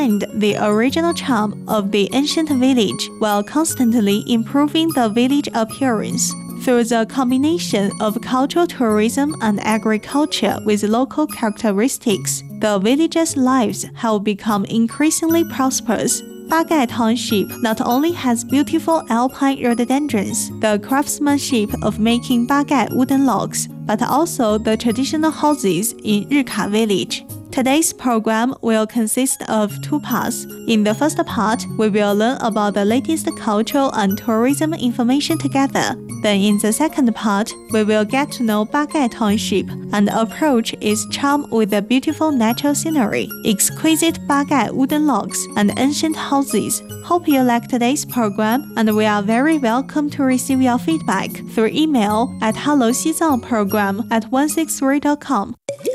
the original charm of the ancient village while constantly improving the village appearance. Through the combination of cultural tourism and agriculture with local characteristics, the village's lives have become increasingly prosperous. Bagai Township not only has beautiful alpine rhododendrons, the craftsmanship of making bagai wooden logs, but also the traditional houses in Rika village. Today's program will consist of two parts. In the first part, we will learn about the latest cultural and tourism information together. Then in the second part, we will get to know Bagai Township and approach its charm with the beautiful natural scenery, exquisite Bagai wooden logs, and ancient houses. Hope you like today's program, and we are very welcome to receive your feedback through email at hellosizangprogram@163.com.